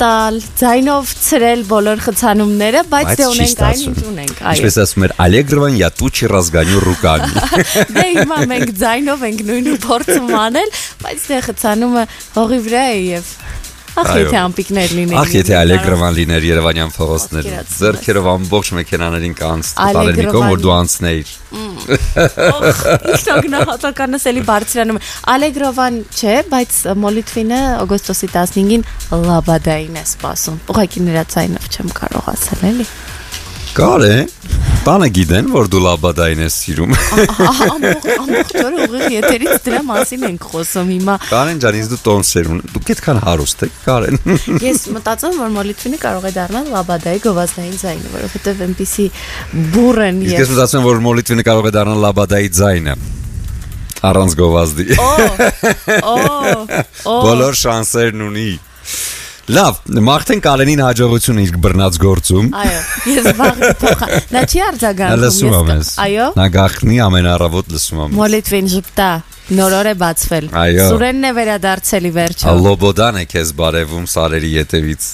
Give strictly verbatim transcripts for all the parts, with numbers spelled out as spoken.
տալ, ձայնով ցրել բոլոր խցանումները, բայց դե ունենք այն ինչ ունենք, այո։ Ինչպես ասում էր Ալեգրովան, я тучи разгоню руками։ Դե հիմա մենք ձայնով ենք նույնը փորձում անել, բայց դե խցանումը հողի վրա է եւ Ախ, եթե ամպիկներ լիներ։ Ախ, եթե Ալեգրովան լիներ Երևանյան փողոցներ, ձեռքերով ամբողջ մեքենաներին կանց տալեր մի կողմ, որ դու անցնեիր։ Օխ, ինչ գնահատականս էլի բարձրանում է։ Ալեգրովան չէ, բայց Մոլիտվինը օգոստոսի տասնհինգին Լաբադային է սպասում։ Ուղղակի նրա ցայնով չեմ կարող ասել, էլի։ Կարե, տանը գիտեն, որ դու Լաբադային ես սիրում։ Ամբողջ օրը ուղիղ եթերից դրա մասին ենք խոսում հիմա։ Կարեն ջան, ինձ դու տոնսեր ունես, դուք այդքան հարուստ եք, Կարեն։ Ես մտածում եմ, որ Մոլիտվինը կարող է դառնալ Լաբադայի գովազդային ձայնը, որովհետև այնպիսի բուրըն եւ Ես մտածում եմ, որ Մոլիտվինը կարող է դառնալ Լաբադայի ձայնը։ Առանց գովազդի։ Օ, օ, բոլոր շանսերն ունի։ Լավ, մաղթեն Կարենին հաջողություն իր բռնած գործում։ Այո, ես վաղը փոխա։ Նա չի արձագանքում ես։ Այո։ Նա գախնի ամեն առավոտ լսում եմ։ Մոլիտվին ժպտա, նորոր է բացվել։ Սուրենն է վերադարձել ի վերջո։ Լոբոդան է քեզ բարևում Սարերի ետևից։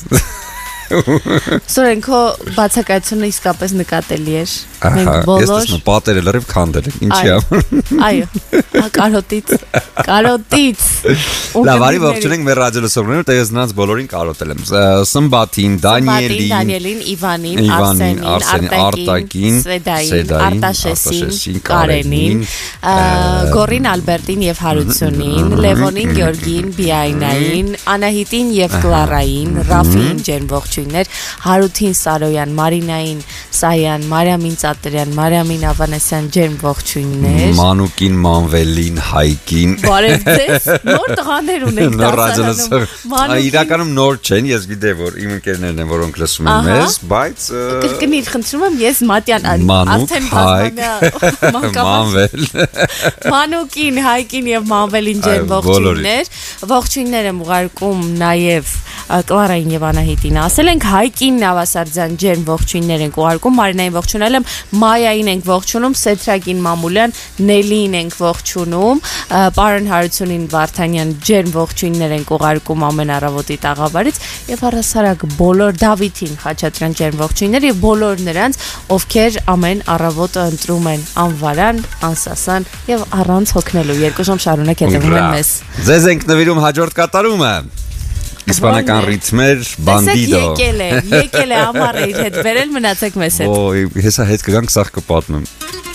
Սուրեն, քո բացակայությունը իսկապես նկատելի էր։ Մենք բոլոր Ես տեսնում պատերը լրիվ քանդել եք, ինչի՞ ա։ Այո, կարոտից, կարոտից։ Լավ, արի ողջունենք մեր ռադիոլսողներին, տեղ ես նրանց բոլորին կարոտել եմ։ Սմբատին, Դանիելին, Դանիելին, Իվանին, Արսենին, Արտակին, Սեդային, Արտաշեսին, Կարենին, Գորին, Ալբերտին եւ Հարությունին, Լևոնին, Գյորգին, Բիայնային, Անահիտին եւ Կլարային, Ռաֆին, ջերմ ողջույններ, Հարութին, Սարոյան, Մարինային, Սայան, Մարիամին, Ծատրյան, Մարիամին Ավանեսյան, ջերմ ողջույններ, Մանուկին, Մանվելին, Հայկին։ Բարև ձեզ, նոր տղաներ ունենք դասարանում։ Իրականում նոր չեն, ես գիտեմ, որ իմ ընկերներն են, որոնք լսում են մեզ, բայց կրկնիր, խնդրում եմ, ես Մատյան արդեն Մանվել Մանուկին, Հայկին եւ Մանվելին ջերմ ողջույններ, ողջույններ եմ ուղարկում նաեւ Կլարային եւ Անահիտին։ Ասել ենք Հայկին Նավասարդյան ջերմ ողջույններ ենք ուղարկում, Մարինային ողջունել եմ, Մայային ենք ողջունում, Սեթրագին Մամուլյան, Նելիին ենք ողջունում, Պարոն Հարությունին Վարդանյան ջերմ ողջույններ ենք ուղարկում ամեն առավոտի տաղավարից եւ առասարակ բոլոր Դավիթին Խաչատրյան ջերմ ողջույններ եւ բոլոր նրանց, ովքեր ամեն առավոտ ընտրում են անվարան, անսասան եւ առանց հոգնելու երկու ժամ շարունակ հետևում են մեզ։ Ձեզ ենք նվիրում հաջորդ կատարումը։ Իսպանական ռիթմեր, բանդիդո։ Եկել է, եկել է ամառը իր հետ վերել, մնացեք մեզ հետ։ Ոյ, հեսա հետ կգանք, սաղ կպատմեմ։